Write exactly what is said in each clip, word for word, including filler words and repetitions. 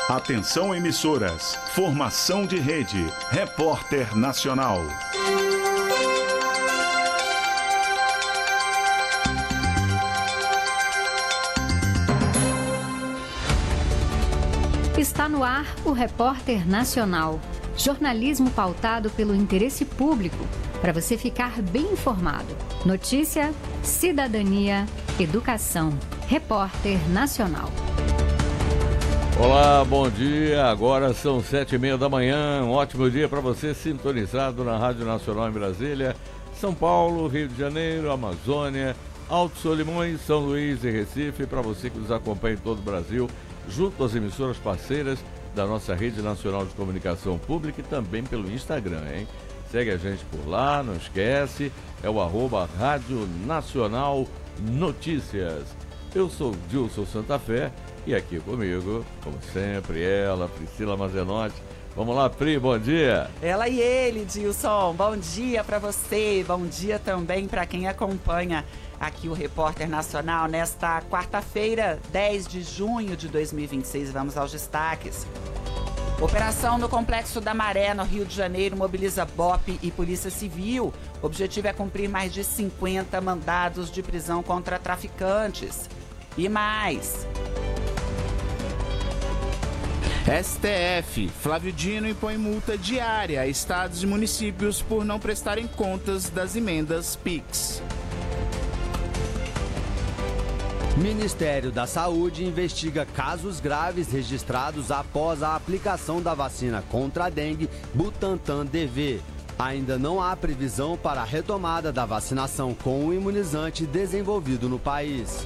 Atenção emissoras, formação de rede, Repórter Nacional. Está no ar o Repórter Nacional. Jornalismo pautado pelo interesse público, para você ficar bem informado. Notícia, cidadania, educação. Repórter Nacional. Olá, bom dia. Agora são sete e meia da manhã. Um ótimo dia para você sintonizado na Rádio Nacional em Brasília, São Paulo, Rio de Janeiro, Amazônia, Alto Solimões, São Luís e Recife. Para você que nos acompanha em todo o Brasil, junto às emissoras parceiras da nossa Rede Nacional de Comunicação Pública e também pelo Instagram, hein? Segue a gente por lá, não esquece, é o arroba Rádio Nacional Notícias. Eu sou Dilson Santa Fé e aqui comigo, como sempre, ela, Priscila Mazenotti. Vamos lá, Pri, bom dia. Ela e ele, Dilson, bom dia para você, bom dia também para quem acompanha aqui o Repórter Nacional nesta quarta-feira, dez de junho de dois mil e vinte e seis. Vamos aos destaques. Operação no Complexo da Maré, no Rio de Janeiro, mobiliza B O P e Polícia Civil. O objetivo é cumprir mais de cinquenta mandados de prisão contra traficantes. E mais. S T F, Flávio Dino impõe multa diária a estados e municípios por não prestarem contas das emendas Pix. Ministério da Saúde investiga casos graves registrados após a aplicação da vacina contra a dengue Butantan D V. Ainda não há previsão para a retomada da vacinação com o imunizante desenvolvido no país.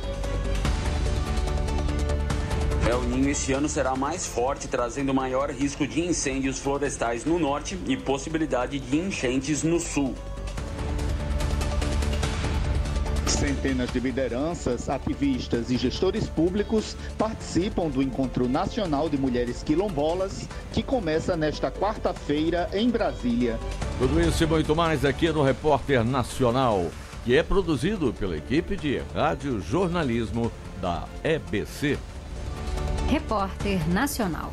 El Niño esse ano será mais forte, trazendo maior risco de incêndios florestais no norte e possibilidade de enchentes no sul. Centenas de lideranças, ativistas e gestores públicos participam do Encontro Nacional de Mulheres Quilombolas, que começa nesta quarta-feira em Brasília. Tudo isso e muito mais aqui no Repórter Nacional, que é produzido pela equipe de rádio jornalismo da E B C. Repórter Nacional.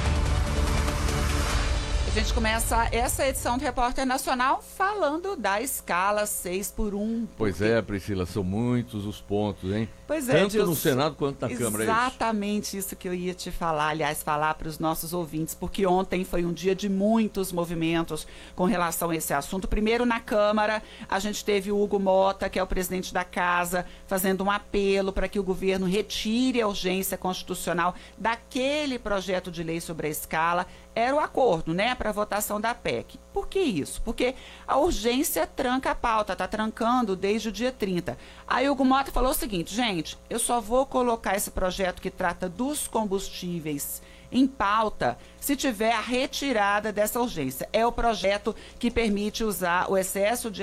A gente começa essa edição do Repórter Nacional falando da escala seis por um. Pois é, Priscila, são muitos os pontos, hein? Pois é, tanto Dilson, no Senado quanto na Câmara. Exatamente isso que eu ia te falar, aliás, falar para os nossos ouvintes, porque ontem foi um dia de muitos movimentos com relação a esse assunto. Primeiro, na Câmara, a gente teve o Hugo Mota, que é o presidente da Casa, fazendo um apelo para que o governo retire a urgência constitucional daquele projeto de lei sobre a escala. Era o acordo, né, para a votação da P E C. Por que isso? Porque a urgência tranca a pauta, está trancando desde o dia trinta. Aí o Hugo Mota falou o seguinte, gente, eu só vou colocar esse projeto que trata dos combustíveis em pauta se tiver a retirada dessa urgência. É o projeto que permite usar o excesso de